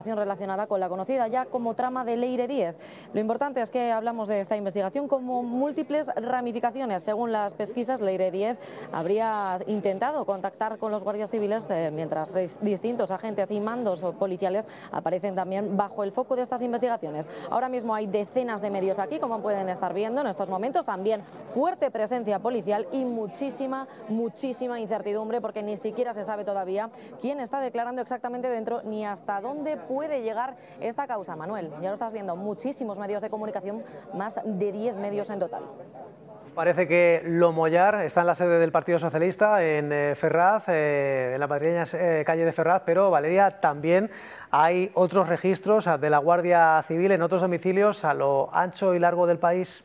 relacionada con la conocida ya como trama de Leire Díez. Lo importante es que hablamos de esta investigación como múltiples ramificaciones. Según las pesquisas, Leire Díez habría intentado contactar con los guardias civiles mientras distintos agentes y mandos policiales aparecen también bajo el foco de estas investigaciones. Ahora mismo hay decenas de medios aquí, como pueden estar viendo en estos momentos, también fuerte presencia policial y muchísima incertidumbre, porque ni siquiera se sabe todavía quién está declarando exactamente dentro ni hasta dónde puede llegar esta causa. Manuel, ya lo estás viendo, muchísimos medios de comunicación, más de 10 medios en total. Parece que Lomollar está en la sede del Partido Socialista, en Ferraz, en la madrileña calle de Ferraz, pero Valeria, también hay otros registros de la Guardia Civil en otros domicilios a lo ancho y largo del país.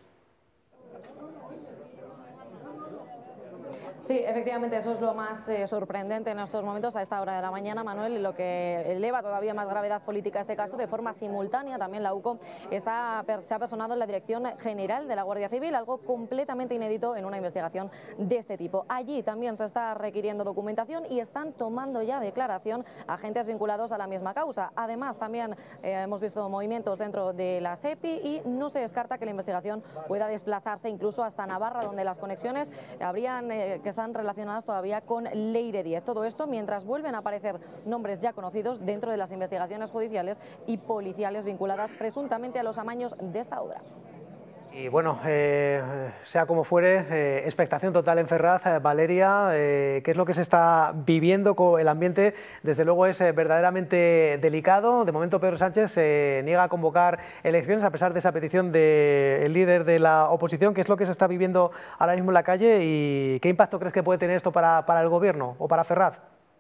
Sí, efectivamente, eso es lo más sorprendente en estos momentos a esta hora de la mañana, Manuel, y lo que eleva todavía más gravedad política a este caso. De forma simultánea, también la UCO se ha personado en la Dirección General de la Guardia Civil, algo completamente inédito en una investigación de este tipo. Allí también se está requiriendo documentación y están tomando ya declaración agentes vinculados a la misma causa. Además, también hemos visto movimientos dentro de la SEPI y no se descarta que la investigación pueda desplazarse incluso hasta Navarra, donde las conexiones habrían que están relacionadas todavía con Leire Díez. Todo esto mientras vuelven a aparecer nombres ya conocidos dentro de las investigaciones judiciales y policiales vinculadas presuntamente a los amaños de esta obra. Y bueno, sea como fuere, expectación total en Ferraz. Valeria, ¿qué es lo que se está viviendo con el ambiente? Desde luego es verdaderamente delicado. De momento Pedro Sánchez se niega a convocar elecciones a pesar de esa petición del líder de la oposición. ¿Qué es lo que se está viviendo ahora mismo en la calle y qué impacto crees que puede tener esto para el gobierno o para Ferraz?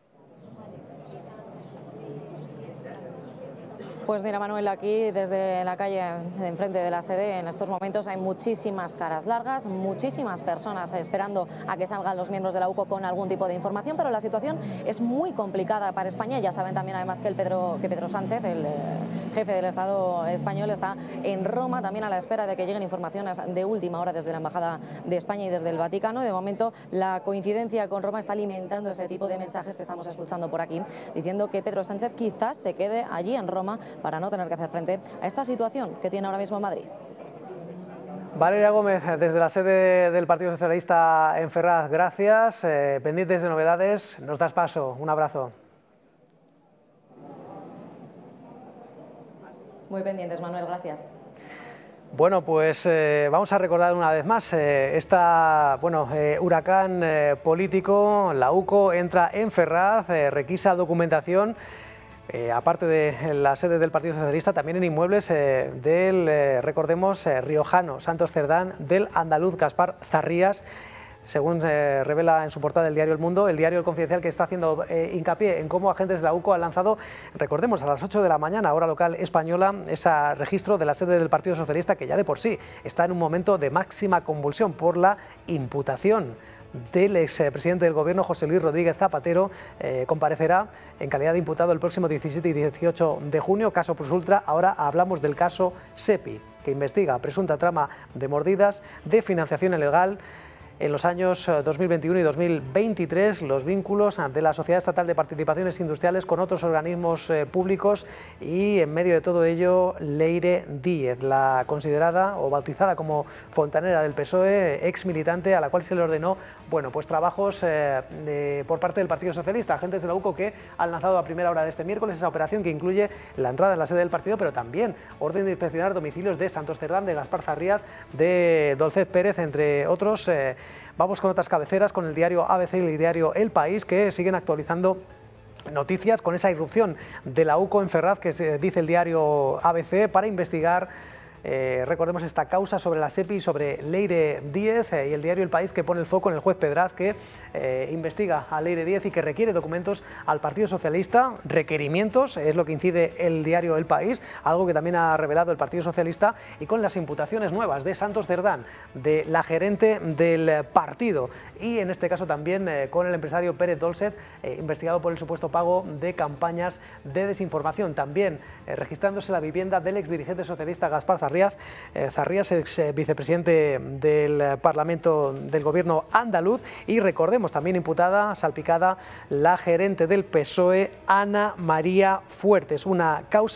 Pues mira, Manuel, aquí desde la calle de enfrente de la sede en estos momentos hay muchísimas caras largas, muchísimas personas esperando a que salgan los miembros de la UCO con algún tipo de información, pero la situación es muy complicada para España. Ya saben también además que Pedro Sánchez, el jefe del Estado español, está en Roma también a la espera de que lleguen informaciones de última hora desde la Embajada de España y desde el Vaticano. De momento la coincidencia con Roma está alimentando ese tipo de mensajes que estamos escuchando por aquí, diciendo que Pedro Sánchez quizás se quede allí en Roma para no tener que hacer frente a esta situación que tiene ahora mismo en Madrid. Valeria Gómez, desde la sede del Partido Socialista en Ferraz, gracias. Pendientes de novedades, nos das paso. Un abrazo. Muy pendientes, Manuel, gracias. Bueno, pues vamos a recordar una vez más huracán político. La UCO entra en Ferraz, requisa documentación. Aparte de la sede del Partido Socialista, también en inmuebles recordemos, riojano, Santos Cerdán, del andaluz Gaspar Zarrías, según revela en su portada el diario El Mundo, el diario El Confidencial, que está haciendo hincapié en cómo agentes de la UCO han lanzado, recordemos, a las 8 de la mañana, hora local española, ese registro de la sede del Partido Socialista, que ya de por sí está en un momento de máxima convulsión por la imputación del expresidente del Gobierno, José Luis Rodríguez Zapatero. Comparecerá en calidad de imputado el próximo 17 y 18 de junio, caso Plus Ultra. Ahora hablamos del caso SEPI, que investiga presunta trama de mordidas, de financiación ilegal en los años 2021 y 2023, los vínculos de la Sociedad Estatal de Participaciones Industriales con otros organismos públicos y, en medio de todo ello, Leire Díez, la considerada o bautizada como fontanera del PSOE, ex militante a la cual se le ordenó trabajos por parte del Partido Socialista, agentes de la UCO que han lanzado a primera hora de este miércoles esa operación que incluye la entrada en la sede del partido, pero también orden de inspeccionar domicilios de Santos Cerdán, de Gaspar Zarrías, de Dolcet Pérez, entre otros. Vamos con otras cabeceras, con el diario ABC y el diario El País, que siguen actualizando noticias con esa irrupción de la UCO en Ferraz, que dice el diario ABC, para investigar, recordemos, esta causa sobre la SEPI y sobre Leire Díez, y el diario El País, que pone el foco en el juez Pedraz, que investiga a Leire Díez y que requiere documentos al Partido Socialista, requerimientos, es lo que incide el diario El País, algo que también ha revelado el Partido Socialista, y con las imputaciones nuevas de Santos Cerdán, de la gerente del partido, y en este caso también con el empresario Pérez Dolcet, investigado por el supuesto pago de campañas de desinformación. También registrándose la vivienda del exdirigente socialista Gaspar Zarrías, Zarrías, ex vicepresidente del Parlamento del Gobierno andaluz, y recordemos también imputada, salpicada, la gerente del PSOE, Ana María Fuertes. Una causa